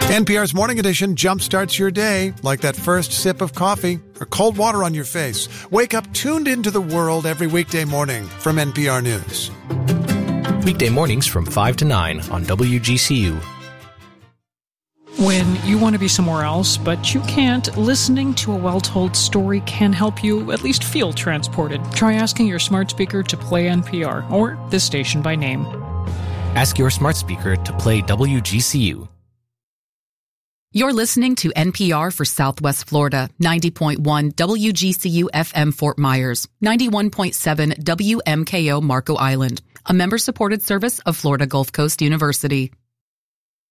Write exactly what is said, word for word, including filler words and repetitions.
N P R's Morning Edition jumpstarts your day like that first sip of coffee or cold water on your face. Wake up tuned into the world every weekday morning from N P R News. Weekday mornings from five to nine on W G C U. When you want to be somewhere else, but you can't, listening to a well-told story can help you at least feel transported. Try asking your smart speaker to play N P R or this station by name. Ask your smart speaker to play W G C U. You're listening to N P R for Southwest Florida, ninety point one W G C U F M Fort Myers, ninety-one point seven W M K O Marco Island, a member-supported service of Florida Gulf Coast University.